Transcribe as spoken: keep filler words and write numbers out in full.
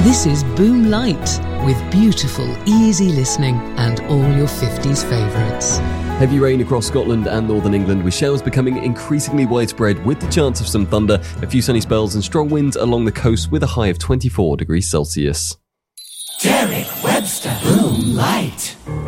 This is Boom Light, with beautiful, easy listening and all your fifties favourites. Heavy rain across Scotland and northern England, with showers becoming increasingly widespread with the chance of some thunder, a few sunny spells and strong winds along the coast with a high of twenty-four degrees Celsius. Derek Webster, Boom Light.